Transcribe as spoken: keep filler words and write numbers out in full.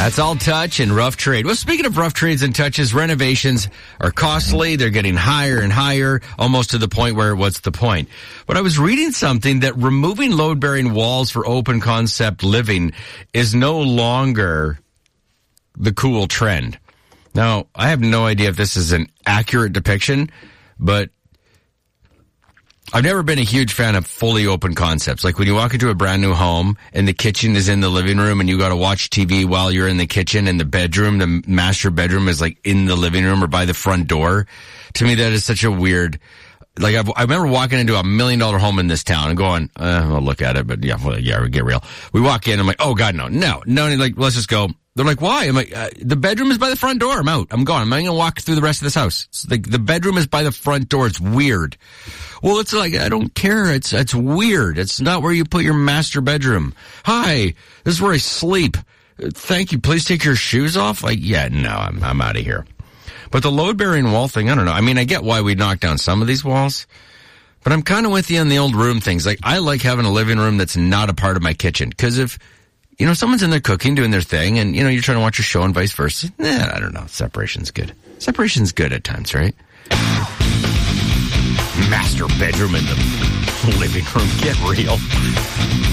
That's All Touch and Rough Trade. Well, speaking of rough trades and touches, renovations are costly. They're getting higher and higher, almost to the point where what's the point? But I was reading something that removing load-bearing walls for open concept living is no longer the cool trend. Now, I have no idea if this is an accurate depiction, but I've never been a huge fan of fully open concepts. Like when you walk into a brand new home and the kitchen is in the living room and you got to watch T V while you're in the kitchen, and the bedroom, the master bedroom is like in the living room or by the front door. To me, that is such a weird, like I've, I remember walking into a million dollar home in this town and going, uh, I'll look at it, but yeah, well, yeah, we get real. We walk in, I'm like, oh God, no, no, no, like, let's just go. They're like, why? I'm like, uh, the bedroom is by the front door. I'm out. I'm gone. I'm not going to walk through the rest of this house. It's like the bedroom is by the front door. It's weird. Well, it's like, I don't care. It's, it's weird. It's not where you put your master bedroom. Hi, this is where I sleep. Thank you. Please take your shoes off. Like, yeah, no, I'm, I'm out of here. But the load-bearing wall thing, I don't know. I mean, I get why we knock down some of these walls, but I'm kind of with you on the old room things. Like, I like having a living room that's not a part of my kitchen. Cause if, you know, someone's in there cooking, doing their thing, and, you know, you're trying to watch your show and vice versa. Nah, I don't know. Separation's good. Separation's good at times, right? Master bedroom in the living room. Get real.